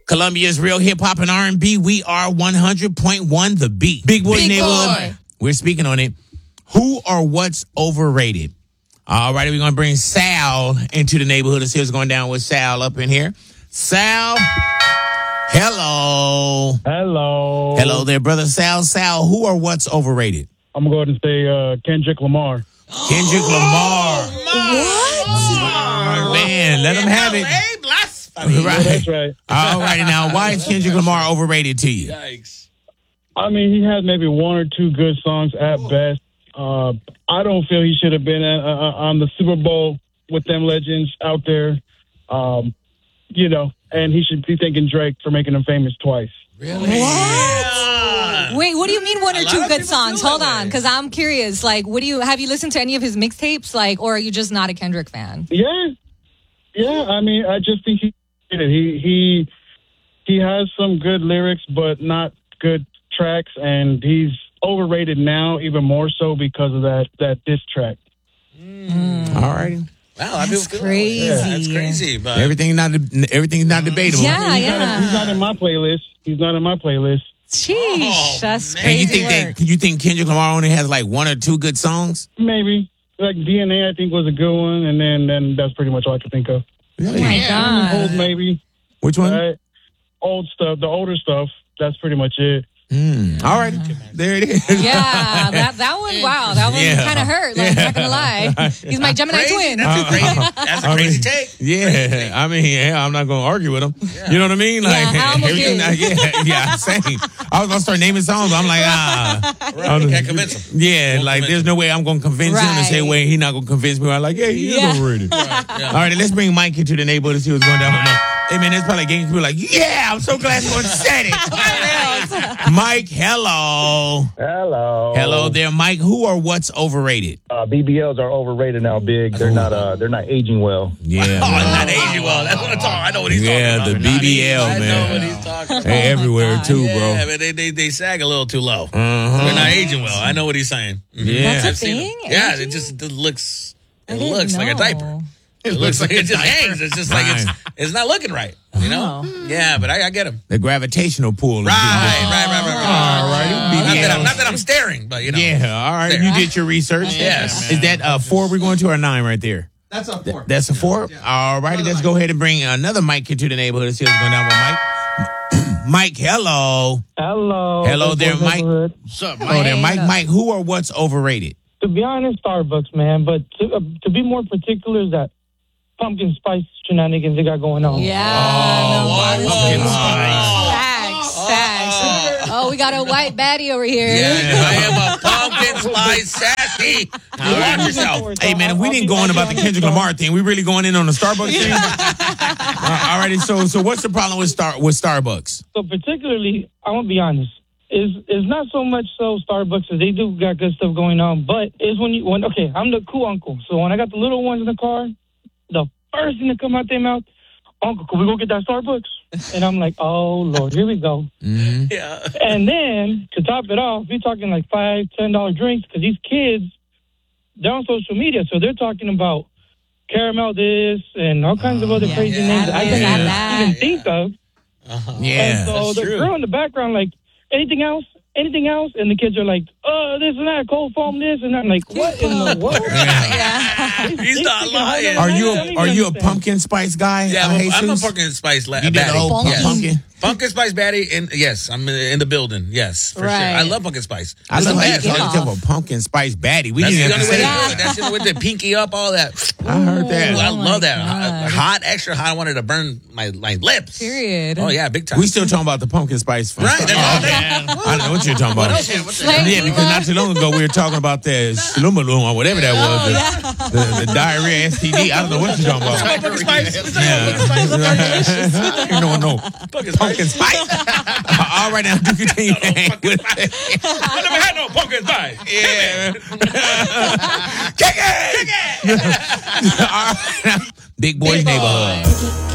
Columbia's real hip hop and R&B. We are 100.1 The Beat. Big Boy Neighborhood. We're speaking on it. Who or what's overrated? All right, we're going to bring Sal into the neighborhood and see what's going down with Sal up in here. Sal, hello. Hello there, brother Sal. Sal, who or what's overrated? I'm going to say Kendrick Lamar. Kendrick Lamar. What? Man, let him have it. Right. Yeah, that's right. All right, now, why is Kendrick Lamar overrated to you? Yikes. I mean, he has maybe one or two good songs at best. I don't feel he should have been on the Super Bowl with them legends out there. And he should be thanking Drake for making him famous twice. Really? What? Yeah. Wait, what do you mean one or A lot two of good people songs? feel Hold that on, way. because I'm curious. Like, have you listened to any of his mixtapes? Like, or are you just not a Kendrick fan? Yeah. I mean, I just think he did it. He has some good lyrics, but not good tracks, and he's overrated now even more so because of that diss track. All righty. Wow, I That's feel crazy. Yeah, that's crazy. But Everything's not debatable. Yeah, He's not in my playlist. Sheesh, that's And crazy. you think Kendrick Lamar only has like one or two good songs? Maybe. Like DNA, I think, was a good one, and then that's pretty much all I could think of. Really? Oh my God. Old, maybe. Which one? Right? Old stuff, the older stuff, that's pretty much it. All right. There it is. Yeah, that one, wow, that one Yeah. kind of hurt. Like, not gonna lie. He's my Gemini crazy. twin. That's crazy. That's a crazy take. Yeah, I mean, I'm not going to argue with him. You know what I mean? Like, I almost everything. did. Same. I was going to start naming songs, but I'm like, Right. You can't convince him. Yeah, Won't like, convince there's him. no way I'm going to convince him the same Right. way he's not going to convince me. I'm like, yeah, he Yeah. is overrated. Yeah. All right, let's bring Mike into the neighborhood and see what's going down with Mike. Hey, man, there's probably games people like, yeah, I'm so glad someone said it. Mike, hello. Hello there, Mike. Who or what's overrated? BBLs are overrated now, big. They're not aging well. Yeah. Oh, not aging well. That's what I'm talking. I know what he's Yeah, talking about. the BBL, I man. know what he's talking about. They everywhere, too, Yeah, bro. but they sag a little too low. They're not aging well. I know what he's saying. Yeah. That's a I've seen thing? it. Yeah, Aging? it looks. I It didn't looks like a know. diaper. It looks like it just hangs. It's just like it's not looking right. You know? Yeah, but I get him. The gravitational pull. Right. All right. Not that I'm staring, but you know. Yeah, all right. There. You did your research. Yes. Is that 4 we're going to or 9 right there? That's a 4. That's a 4? All righty. Let's go ahead and bring another Mike into the neighborhood and see what's going on with Mike. Mike, hello. Hello there, Mike. What's up, Mike? Hello there, Mike. Mike, who or what's overrated? To be honest, Starbucks, man. But to be more particular, is that pumpkin spice shenanigans they got going on. Yeah. Pumpkin spice. Facts. Oh, we got a white baddie over here. Yeah, I am a pumpkin spice sassy. Watch yourself. Hey, man, if we didn't go on about the Kendrick Lamar thing, we really going in on the Starbucks thing? All righty. So what's the problem with Starbucks? So particularly, I want to be honest. Is not so much so Starbucks as they do got good stuff going on, but is when okay, I'm the cool uncle. So when I got the little ones in the car, the first thing that come out their mouth, Uncle, can we go get that Starbucks? And I'm like, oh Lord, here we go. Mm-hmm. Yeah. And then to top it off, we're talking like $5-10 drinks because these kids, they're on social media, so they're talking about caramel this and all kinds of other crazy names I can't even think of. Yeah. And so the girl in the background, like, anything else? Anything else? And the kids are like, this and that, cold foam this and that. I'm like, what in the world? He's not lying. Are you a pumpkin spice guy? Yeah, I'm a Jesus? pumpkin spice You did the whole Yes. pumpkin? Pumpkin spice baddie, and yes, I'm in the building. Yes, for sure. Right. I love pumpkin spice. I It's love the how you best. call yourself a pumpkin spice baddie. We That's didn't the have to only way say to that. do it. That's the only way to pinky up all that. I heard that. Ooh, I Oh love my that. God. Hot, extra hot. I wanted to burn my lips. Period. Oh yeah, big time. We still talking about the pumpkin spice. From Right, that's all I don't know what you're talking about. Slay Yeah, because not too long ago we were talking about the Shlumalum or whatever that was. The diarrhea STD. I don't know what you're talking about. pumpkin spice. No. Pumpkin spice. All right, now do continue to hang with it. I never had no pumpkin spice. Yeah. Kick it! All right, now, Big Boy's Neighborhood.